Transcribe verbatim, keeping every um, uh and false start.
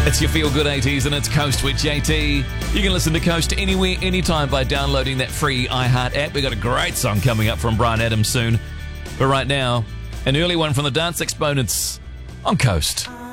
It's your Feel Good eighties and it's Coast with J T. You can listen to Coast anywhere, anytime by downloading that free iHeart app. We've got a great song coming up from Bryan Adams soon. But right now, an early one from the Dance Exponents on Coast.